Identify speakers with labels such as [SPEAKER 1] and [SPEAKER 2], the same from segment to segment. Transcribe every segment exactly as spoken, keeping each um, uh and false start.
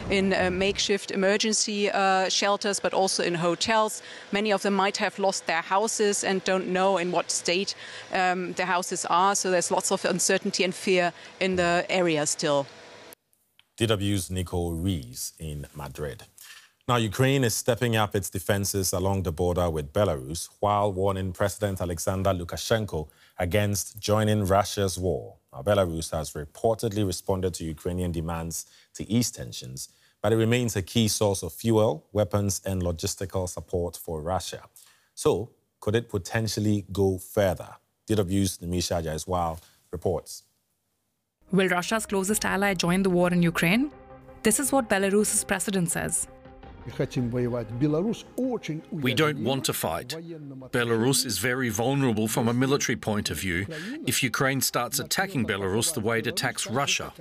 [SPEAKER 1] in uh, makeshift emergency uh, shelters, but also in hotels. Many of them might have lost their houses and don't know in what state um, their houses are. So there's lots of uncertainty and fear in the area still.
[SPEAKER 2] D W's Nico Rees in Madrid. Now, Ukraine is stepping up its defenses along the border with Belarus while warning President Alexander Lukashenko against joining Russia's war. Now, Belarus has reportedly responded to Ukrainian demands to ease tensions, but it remains a key source of fuel, weapons and logistical support for Russia. So, could it potentially go further? D W's Nimisha Jaiswal reports.
[SPEAKER 3] Will Russia's closest ally join the war in Ukraine? This is what Belarus's president says.
[SPEAKER 4] We don't want to fight. Belarus is very vulnerable from a military point of view if Ukraine starts attacking Belarus the way it attacks Russia.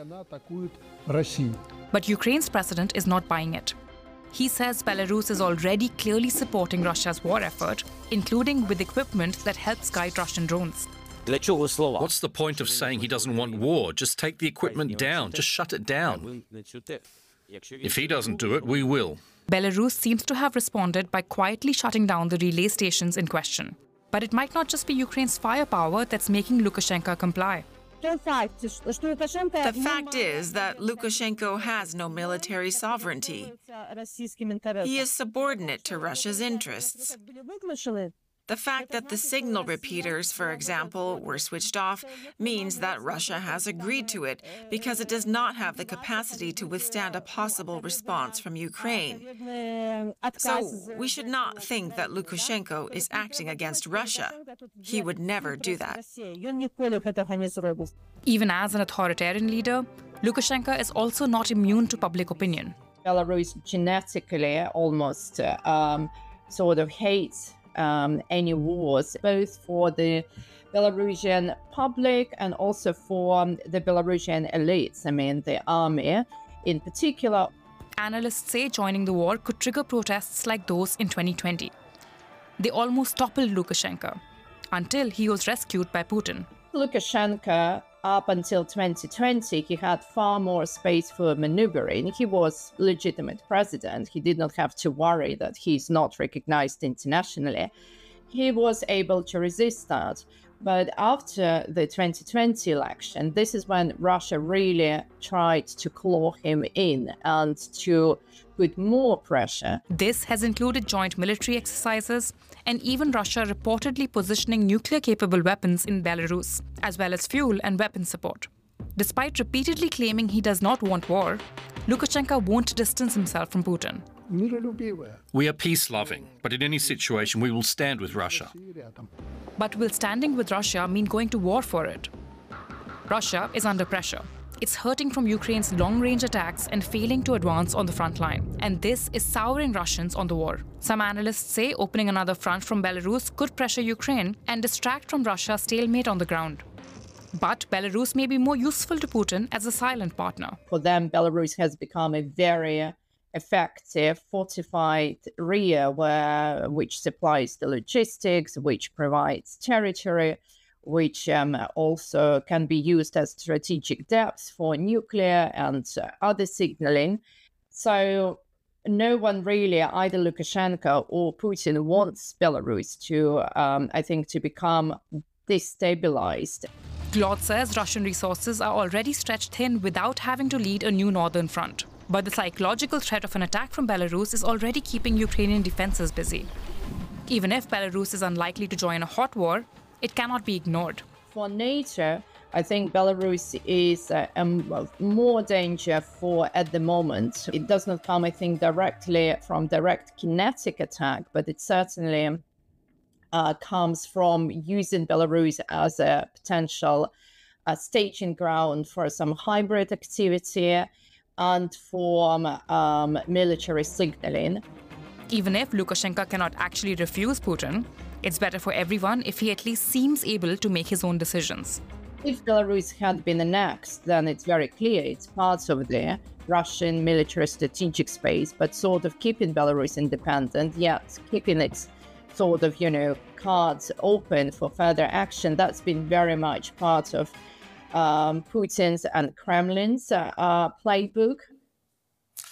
[SPEAKER 3] But Ukraine's president is not buying it. He says Belarus is already clearly supporting Russia's war effort, including with equipment that helps guide Russian drones.
[SPEAKER 4] What's the point of saying he doesn't want war? Just take the equipment down, just shut it down. If he doesn't do it, we will.
[SPEAKER 3] Belarus seems to have responded by quietly shutting down the relay stations in question. But it might not just be Ukraine's firepower that's making Lukashenko comply.
[SPEAKER 5] The fact is that Lukashenko has no military sovereignty. He is subordinate to Russia's interests. The fact that the signal repeaters, for example, were switched off means that Russia has agreed to it because it does not have the capacity to withstand a possible response from Ukraine. So we should not think that Lukashenko is acting against Russia. He would never do that.
[SPEAKER 3] Even as an authoritarian leader, Lukashenko is also not immune to public opinion.
[SPEAKER 6] Belarus genetically almost uh, um, sort of hates Um, any wars, both for the Belarusian public and also for um, the Belarusian elites, I mean, the army in particular.
[SPEAKER 3] Analysts say joining the war could trigger protests like those in twenty twenty. They almost toppled Lukashenko until he was rescued by Putin.
[SPEAKER 6] Lukashenko, up until twenty twenty, he had far more space for maneuvering. He was legitimate president. He did not have to worry that he's not recognized internationally. He was able to resist that. But after the twenty twenty election, this is when Russia really tried to claw him in and to put more pressure.
[SPEAKER 3] This has included joint military exercises and even Russia reportedly positioning nuclear-capable weapons in Belarus, as well as fuel and weapon support. Despite repeatedly claiming he does not want war, Lukashenko won't distance himself from Putin.
[SPEAKER 4] We are peace-loving, but in any situation we will stand with Russia.
[SPEAKER 3] But will standing with Russia mean going to war for it? Russia is under pressure. It's hurting from Ukraine's long-range attacks and failing to advance on the front line. And this is souring Russians on the war. Some analysts say opening another front from Belarus could pressure Ukraine and distract from Russia's stalemate on the ground. But Belarus may be more useful to Putin as a silent partner.
[SPEAKER 6] For them, Belarus has become a very effective, fortified rear where, which supplies the logistics, which provides territory, which um, also can be used as strategic depth for nuclear and uh, other signaling. So no one really, either Lukashenko or Putin, wants Belarus to, um, I think, to become destabilized.
[SPEAKER 3] Claude says Russian resources are already stretched thin without having to lead a new northern front. But the psychological threat of an attack from Belarus is already keeping Ukrainian defenses busy. Even if Belarus is unlikely to join a hot war, it cannot be ignored.
[SPEAKER 6] For NATO, I think Belarus is uh, um, more danger for at the moment. It does not come, I think, directly from direct kinetic attack, but it certainly uh, comes from using Belarus as a potential uh, staging ground for some hybrid activity and for um, um, military signaling.
[SPEAKER 3] Even if Lukashenko cannot actually refuse Putin, it's better for everyone if he at least seems able to make his own decisions.
[SPEAKER 6] If Belarus had been annexed, then it's very clear it's part of the Russian military strategic space, but sort of keeping Belarus independent, yet keeping its sort of, you know, cards open for further action. That's been very much part of um, Putin's and Kremlin's uh, uh, playbook.